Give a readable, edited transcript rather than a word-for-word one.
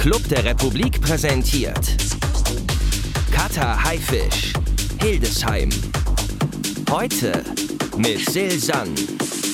Club der Republik präsentiert Cutter Haifisch, Hildesheim. Heute mit Silsan.